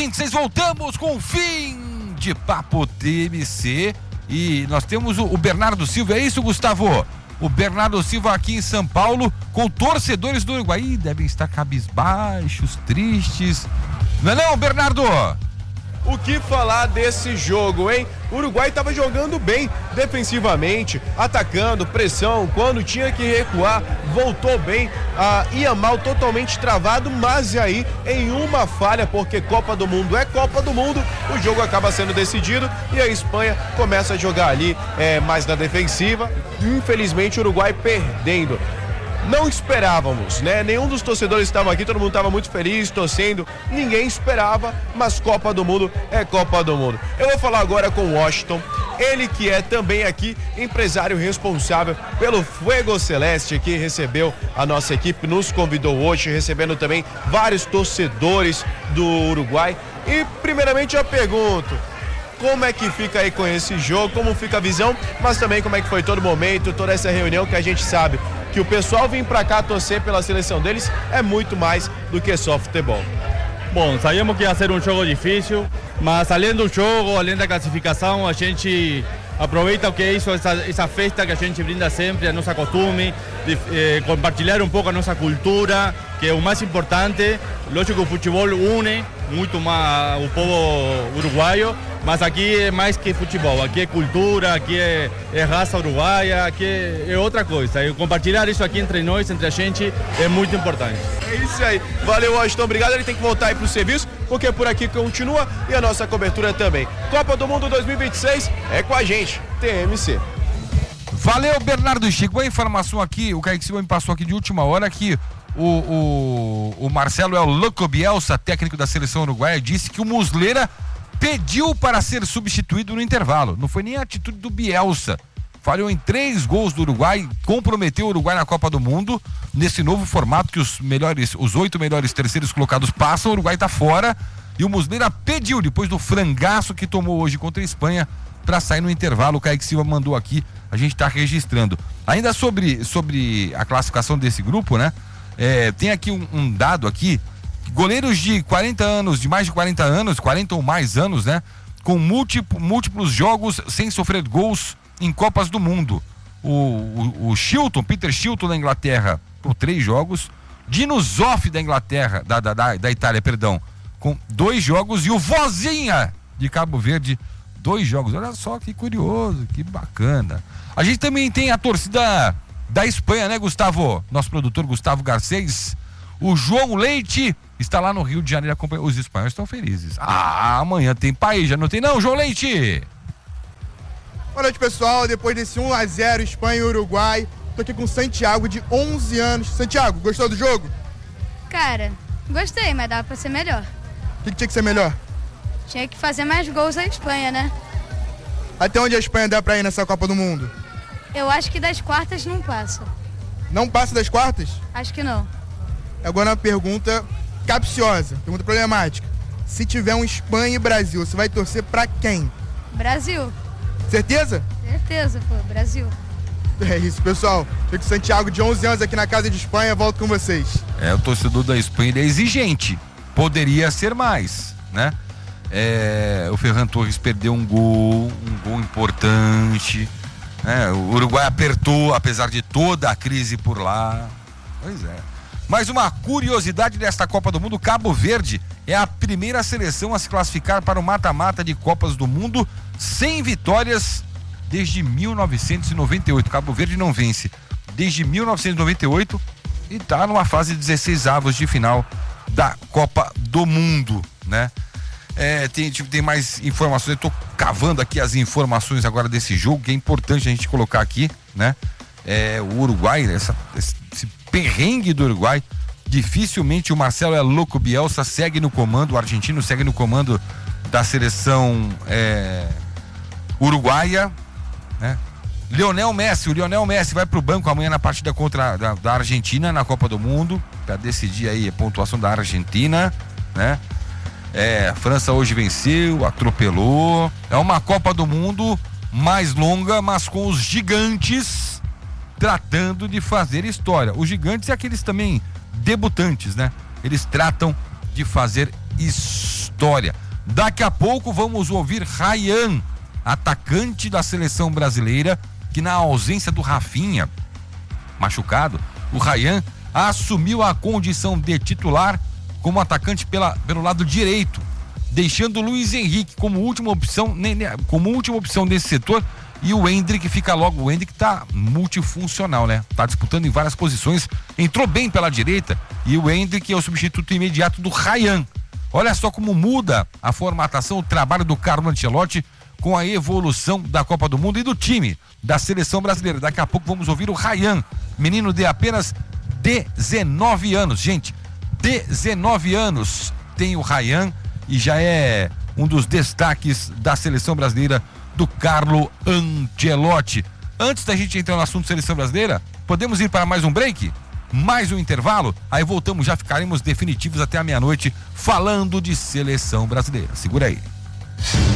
26, voltamos com o fim de Papo TMC e nós temos o Bernardo Silva, é isso, Gustavo? O Bernardo Silva aqui em São Paulo com torcedores do Uruguai. Ih, devem estar cabisbaixos, tristes. Não é não, Bernardo? O que falar desse jogo, hein? O Uruguai estava jogando bem defensivamente, atacando, pressão, quando tinha que recuar, voltou bem, ia mal, totalmente travado, mas aí em uma falha, porque Copa do Mundo é Copa do Mundo, o jogo acaba sendo decidido e a Espanha começa a jogar ali mais na defensiva, infelizmente o Uruguai perdendo. Não esperávamos, né? Nenhum dos torcedores estava aqui, todo mundo estava muito feliz, torcendo. Ninguém esperava, mas Copa do Mundo é Copa do Mundo. Eu vou falar agora com o Washington, ele que é também aqui empresário responsável pelo Fuego Celeste, que recebeu a nossa equipe, nos convidou hoje, recebendo também vários torcedores do Uruguai. E primeiramente eu pergunto, como é que fica aí com esse jogo, como fica a visão, mas também como é que foi todo momento, toda essa reunião que a gente sabe que o pessoal vir pra cá torcer pela seleção deles é muito mais do que só futebol. Bom, sabíamos que ia ser um jogo difícil, mas além do jogo, além da classificação, a gente aproveita o que é isso, essa festa que a gente brinda sempre, a nossa costume, de compartilhar um pouco a nossa cultura, que é o mais importante. Lógico que o futebol une muito mais o povo uruguaio, mas aqui é mais que futebol, aqui é cultura, aqui é raça uruguaia, aqui é outra coisa. E compartilhar isso aqui entre nós, entre a gente, é muito importante. É isso aí. Valeu, Washington. Obrigado. Ele tem que voltar aí pro serviço, porque por aqui continua e a nossa cobertura também. Copa do Mundo 2026 é com a gente, TMC. Valeu, Bernardo Chico. A informação aqui, o Kaique Silva me passou aqui de última hora que o Marcelo Louco Bielsa, técnico da seleção uruguaia, disse que o Muslera pediu para ser substituído no intervalo. Não foi nem a atitude do Bielsa. Falhou em 3 gols do Uruguai, comprometeu o Uruguai na Copa do Mundo, nesse novo formato que os 8 melhores terceiros colocados passam, o Uruguai está fora, e o Muslera pediu, depois do frangaço que tomou hoje contra a Espanha, para sair no intervalo. O Kaique Silva mandou aqui, a gente está registrando. Ainda sobre a classificação desse grupo, né? Tem aqui um dado aqui, goleiros de 40 anos, de mais de 40 anos, 40 ou mais anos, né? Com múltiplos jogos sem sofrer gols em Copas do Mundo. O Peter Shilton da Inglaterra, por 3 jogos. Dino Zoff da Inglaterra, da Itália, perdão, com 2 jogos. E o Vozinha de Cabo Verde, 2 jogos. Olha só que curioso, que bacana. A gente também tem a torcida da Espanha, né, Gustavo? Nosso produtor Gustavo Garcês. O João Leite está lá no Rio de Janeiro acompanhando. Os espanhóis estão felizes. Amanhã tem país, já não tem não, João Leite? Boa noite, pessoal. Depois desse 1-0 Espanha e Uruguai, tô aqui com o Santiago, de 11 anos. Santiago, gostou do jogo? Cara, gostei, mas dava pra ser melhor. O que tinha que ser melhor? Tinha que fazer mais gols a Espanha, né? Até onde a Espanha dá pra ir nessa Copa do Mundo? Eu acho que das quartas não passa. Não passa das quartas? Acho que não. Agora uma pergunta capciosa, pergunta problemática. Se tiver um Espanha e Brasil, você vai torcer pra quem? Brasil. Certeza? Certeza, pô, Brasil. É isso, pessoal. Fico com o Santiago, de 11 anos, aqui na Casa de Espanha. Volto com vocês. O torcedor da Espanha, ele é exigente. Poderia ser mais, né? O Ferran Torres perdeu um gol importante, né? O Uruguai apertou, apesar de toda a crise por lá. Pois é. Mais uma curiosidade desta Copa do Mundo: Cabo Verde é a primeira seleção a se classificar para o mata-mata de Copas do Mundo sem vitórias desde 1998. Cabo Verde não vence desde 1998 e está numa fase de 16avos de final da Copa do Mundo, né? Tem mais informações. Eu estou cavando aqui as informações agora desse jogo, que é importante a gente colocar aqui, né? O Uruguai, esse perrengue do Uruguai, dificilmente o Marcelo Louco Bielsa segue no comando, o argentino segue no comando da seleção uruguaia, né? O Lionel Messi vai pro banco amanhã na partida contra da Argentina na Copa do Mundo, para decidir aí a pontuação da Argentina, né? A França hoje venceu, atropelou. É uma Copa do Mundo mais longa, mas com os gigantes tratando de fazer história. Os gigantes é aqueles também debutantes, né? Eles tratam de fazer história. vitória. Daqui a pouco vamos ouvir Ryan, atacante da seleção brasileira, que na ausência do Rafinha, machucado, o Ryan assumiu a condição de titular como atacante pelo lado direito, deixando o Luiz Henrique como última opção nesse setor, e o Endrick fica logo. O Endrick tá multifuncional, né? Tá disputando em várias posições, entrou bem pela direita, e o Endrick é o substituto imediato do Ryan. Olha só como muda a formatação, o trabalho do Carlo Ancelotti com a evolução da Copa do Mundo e do time da seleção brasileira. Daqui a pouco vamos ouvir o Ryan, menino de apenas 19 anos, gente, 19 anos tem o Ryan e já é um dos destaques da seleção brasileira do Carlo Ancelotti. Antes da gente entrar no assunto seleção brasileira, podemos ir para mais um break? Mais um intervalo? Aí voltamos, já ficaremos definitivos até a meia-noite falando de seleção brasileira. Segura aí.